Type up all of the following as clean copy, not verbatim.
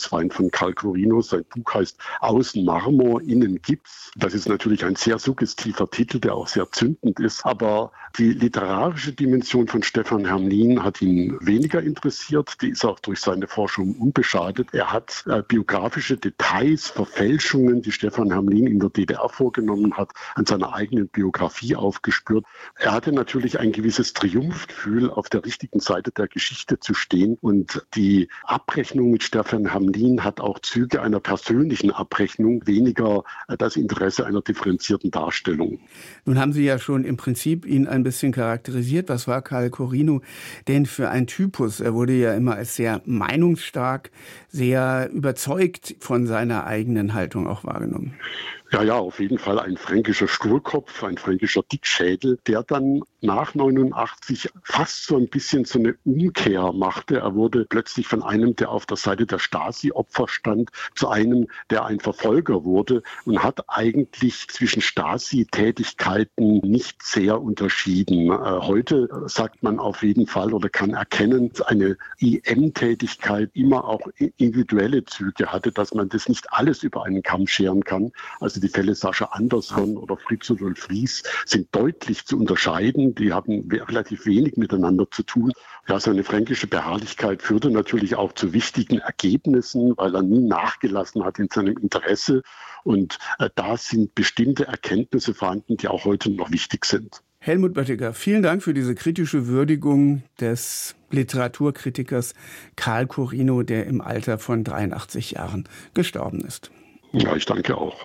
Lieblingswein von Carl Corino. Sein Buch heißt Außen Marmor, innen Gips. Das ist natürlich ein sehr suggestiver Titel, der auch sehr zündend ist. Aber die literarische Dimension von Stefan Hermlin hat ihn weniger interessiert. Die ist auch durch seine Forschung unbeschadet. Er hat biografische Details, Verfälschungen, die Stefan Hermlin in der DDR vorgenommen hat, an seiner eigenen Biografie aufgespürt. Er hatte natürlich ein gewisses Triumphgefühl, auf der richtigen Seite der Geschichte zu stehen. Und die Abrechnung mit Stefan Hermlin hat auch Züge einer persönlichen Abrechnung, weniger das Interesse einer differenzierten Darstellung. Nun haben Sie ja schon im Prinzip ihn ein bisschen charakterisiert. Was war Carl Corino denn für ein Typus? Er wurde ja immer als sehr meinungsstark, sehr überzeugt von seiner eigenen Haltung auch wahrgenommen. Ja, auf jeden Fall ein fränkischer Sturkopf, ein fränkischer Dickschädel, der dann nach 89 fast so ein bisschen so eine Umkehr machte. Er wurde plötzlich von einem, der auf der Seite der Stasi-Opfer stand, zu einem, der ein Verfolger wurde und hat eigentlich zwischen Stasi-Tätigkeiten nicht sehr unterschieden. Heute sagt man auf jeden Fall oder kann erkennen, dass eine IM-Tätigkeit immer auch individuelle Züge hatte, dass man das nicht alles über einen Kamm scheren kann. Also die Fälle Sascha Andersson oder Fritz Rudolf Ries sind deutlich zu unterscheiden. Die haben relativ wenig miteinander zu tun. Ja, seine fränkische Beharrlichkeit führte natürlich auch zu wichtigen Ergebnissen, weil er nie nachgelassen hat in seinem Interesse. Und da sind bestimmte Erkenntnisse vorhanden, die auch heute noch wichtig sind. Helmut Böttiger, vielen Dank für diese kritische Würdigung des Literaturkritikers Carl Corino, der im Alter von 83 Jahren gestorben ist. Ja, ich danke auch.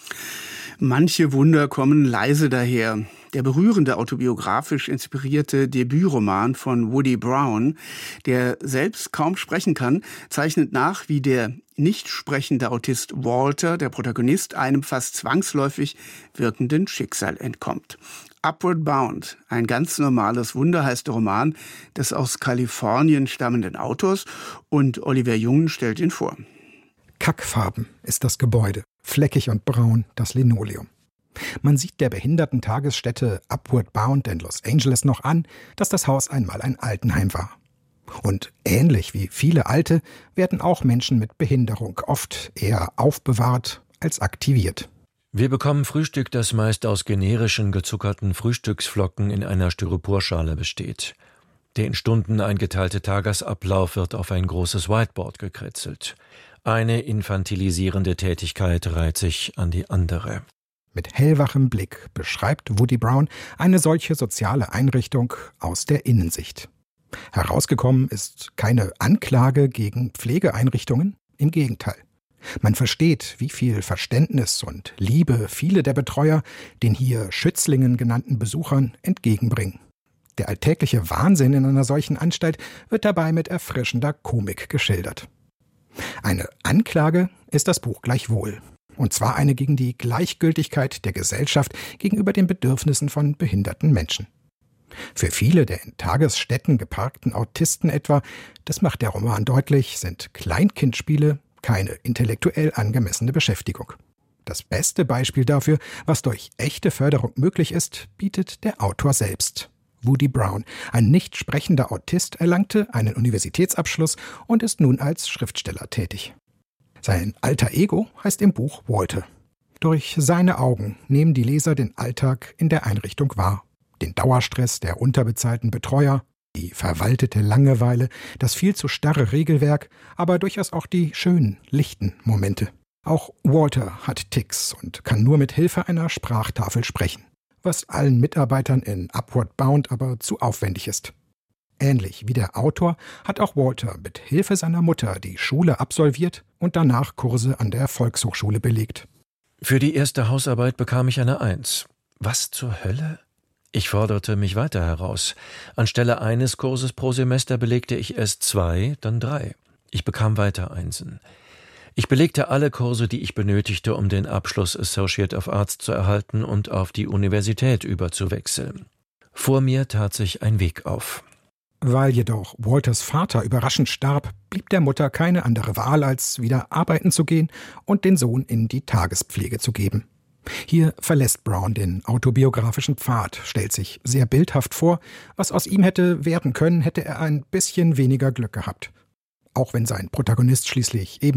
Manche Wunder kommen leise daher. Der berührende, autobiografisch inspirierte Debütroman von Woody Brown, der selbst kaum sprechen kann, zeichnet nach, wie der nicht sprechende Autist Walter, der Protagonist, einem fast zwangsläufig wirkenden Schicksal entkommt. Upward Bound, ein ganz normales Wunder, heißt der Roman des aus Kalifornien stammenden Autors, und Oliver Jung stellt ihn vor. Kackfarben ist das Gebäude, fleckig und braun das Linoleum. Man sieht der behinderten Tagesstätte Upward Bound in Los Angeles noch an, dass das Haus einmal ein Altenheim war. Und ähnlich wie viele Alte werden auch Menschen mit Behinderung oft eher aufbewahrt als aktiviert. Wir bekommen Frühstück, das meist aus generischen gezuckerten Frühstücksflocken in einer Styroporschale besteht. Der in Stunden eingeteilte Tagesablauf wird auf ein großes Whiteboard gekritzelt. Eine infantilisierende Tätigkeit reiht sich an die andere. Mit hellwachem Blick beschreibt Woody Brown eine solche soziale Einrichtung aus der Innensicht. Herausgekommen ist keine Anklage gegen Pflegeeinrichtungen, im Gegenteil. Man versteht, wie viel Verständnis und Liebe viele der Betreuer den hier Schützlingen genannten Besuchern entgegenbringen. Der alltägliche Wahnsinn in einer solchen Anstalt wird dabei mit erfrischender Komik geschildert. Eine Anklage ist das Buch gleichwohl. Und zwar eine gegen die Gleichgültigkeit der Gesellschaft gegenüber den Bedürfnissen von behinderten Menschen. Für viele der in Tagesstätten geparkten Autisten etwa, das macht der Roman deutlich, sind Kleinkindspiele keine intellektuell angemessene Beschäftigung. Das beste Beispiel dafür, was durch echte Förderung möglich ist, bietet der Autor selbst. Woody Brown, ein nicht sprechender Autist, erlangte einen Universitätsabschluss und ist nun als Schriftsteller tätig. Sein alter Ego heißt im Buch Walter. Durch seine Augen nehmen die Leser den Alltag in der Einrichtung wahr. Den Dauerstress der unterbezahlten Betreuer, die verwaltete Langeweile, das viel zu starre Regelwerk, aber durchaus auch die schönen, lichten Momente. Auch Walter hat Tics und kann nur mit Hilfe einer Sprachtafel sprechen, was allen Mitarbeitern in Upward Bound aber zu aufwendig ist. Ähnlich wie der Autor hat auch Walter mit Hilfe seiner Mutter die Schule absolviert und danach Kurse an der Volkshochschule belegt. Für die erste Hausarbeit bekam ich eine 1. Was zur Hölle? Ich forderte mich weiter heraus. Anstelle eines Kurses pro Semester belegte ich erst 2, dann 3. Ich bekam weiter Einsen. Ich belegte alle Kurse, die ich benötigte, um den Abschluss Associate of Arts zu erhalten und auf die Universität überzuwechseln. Vor mir tat sich ein Weg auf. Weil jedoch Walters Vater überraschend starb, blieb der Mutter keine andere Wahl, als wieder arbeiten zu gehen und den Sohn in die Tagespflege zu geben. Hier verlässt Brown den autobiografischen Pfad, stellt sich sehr bildhaft vor, was aus ihm hätte werden können, hätte er ein bisschen weniger Glück gehabt. Auch wenn sein Protagonist schließlich ebenso